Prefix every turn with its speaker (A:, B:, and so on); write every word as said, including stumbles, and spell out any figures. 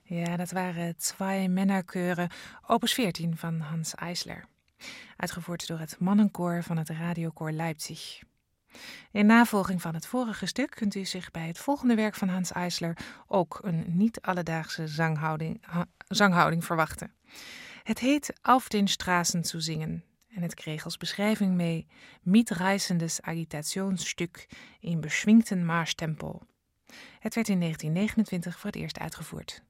A: Ja, dat waren Zwei Männerchören, opus veertien van Hans Eisler. Uitgevoerd door het mannenkoor van het Radiokoor Leipzig. In navolging van het vorige stuk kunt u zich bij het volgende werk van Hans Eisler ook een niet-alledaagse zanghouding, ha, zanghouding verwachten. Het heet Auf den Straßen zu singen en het kreeg als beschrijving mee Mitreißendes Agitationsstück in beschwingten Marschtempo. Het werd in negentien negenentwintig voor het eerst uitgevoerd.